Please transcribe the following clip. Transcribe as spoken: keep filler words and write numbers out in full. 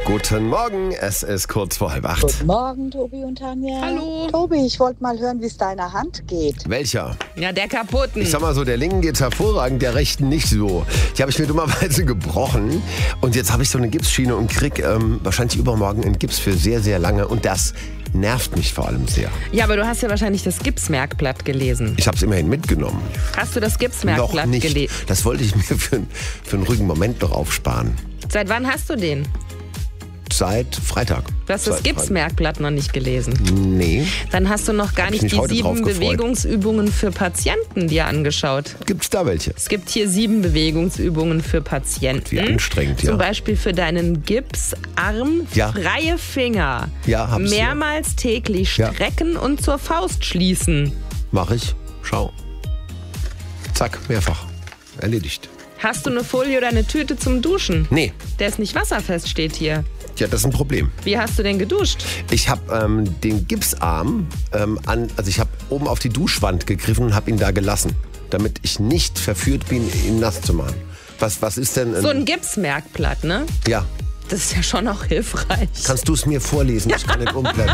Guten Morgen, es ist kurz vor halb acht. Guten Morgen, Tobi und Tanja. Hallo. Tobi, ich wollte mal hören, wie es deiner Hand geht. Welcher? Ja, der kaputten. Ich sag mal so, der linken geht's hervorragend, der rechten nicht so. Die habe ich mir dummerweise gebrochen und jetzt habe ich so eine Gipsschiene und krieg ähm, wahrscheinlich übermorgen einen Gips für sehr, sehr lange und das nervt mich vor allem sehr. Ja, aber du hast ja wahrscheinlich das Gipsmerkblatt gelesen. Ich habe es immerhin mitgenommen. Hast du das Noch Gipsmerkblatt nicht. gelesen? Das wollte ich mir für, für einen ruhigen Moment noch aufsparen. Seit wann hast du den? Seit Freitag. Du hast das Seit Gipsmerkblatt noch nicht gelesen. Freitag. Nee. Dann hast du noch gar Hab ich nicht mich die heute drauf sieben gefreut. Bewegungsübungen für Patienten dir angeschaut. Gibt's da welche? Es gibt hier sieben Bewegungsübungen für Patienten. Wie anstrengend, ja. Zum Beispiel für deinen Gipsarm, Ja. freie Finger. Ja, hab's hier. Mehrmals täglich Ja. strecken und zur Faust schließen. Mach ich. Schau. Zack, mehrfach. Erledigt. Hast du eine Folie oder eine Tüte zum Duschen? Nee. Der ist nicht wasserfest, steht hier. Ja, das ist ein Problem. Wie hast du denn geduscht? Ich habe ähm, den Gipsarm ähm, an, also ich habe oben auf die Duschwand gegriffen und habe ihn da gelassen, damit ich nicht verführt bin, ihn nass zu machen. Was, was ist denn? So ein Gipsmerkblatt, ne? Ja. Das ist ja schon auch hilfreich. Kannst du es mir vorlesen? Ich kann nicht umblättern.